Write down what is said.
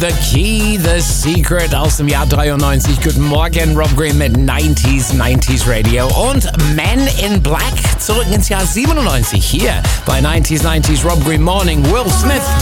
The Key, The Secret aus dem Jahr 93. Guten Morgen, Rob Green mit 90s Radio und Men in Black zurück ins Jahr 97 hier bei 90s Rob Green Morning. Will Smith.